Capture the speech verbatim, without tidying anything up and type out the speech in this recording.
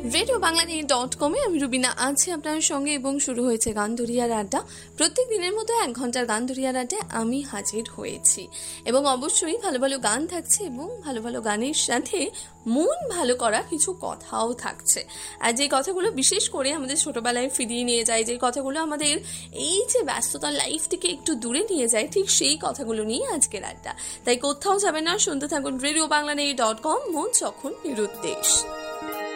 Radio বাংলানি dot কমে আমি রুবিনা আছি আপনার সঙ্গে এবং শুরু হয়েছে গানধরিয়ার আড্ডা। প্রত্যেক দিনের মতো এক ঘন্টার গানধরিয়ার আড্ডায় আমি হাজির হয়েছি এবং অবশ্যই ভালো ভালো গান থাকছে এবং ভালো ভালো গানের সাথে মন ভালো করা কিছু কথাও থাকছে। আর যে কথাগুলো বিশেষ করে আমাদের ছোটবেলায় ফিরিয়ে নিয়ে যায়, যে কথাগুলো আমাদের এই যে ব্যস্ততার লাইফ থেকে একটু দূরে নিয়ে যায়, ঠিক সেই কথাগুলো নিয়ে আজকের আড্ডা। তাই কোথাও যাবে না, শুনতে থাকুন রেডিও বাংলানি ডট কম, মন যখন নিরুদ্দেশ।